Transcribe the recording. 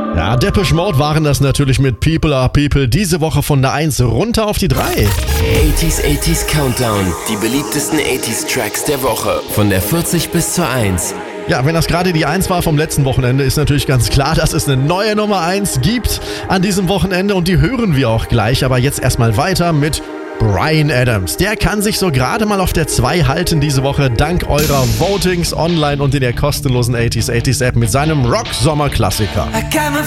Ja, Depeche Mode waren das natürlich mit People Are People. Diese Woche von der 1 runter auf die 3. 80s Countdown. Die beliebtesten 80s Tracks der Woche. Von der 40 bis zur 1. Ja, wenn das gerade die 1 war vom letzten Wochenende, ist natürlich ganz klar, dass es eine neue Nummer 1 gibt an diesem Wochenende und die hören wir auch gleich. Aber jetzt erstmal weiter mit Bryan Adams. Der kann sich so gerade mal auf der 2 halten diese Woche, dank eurer Votings online und in der kostenlosen 80s App mit seinem Rock-Sommer-Klassiker. I got my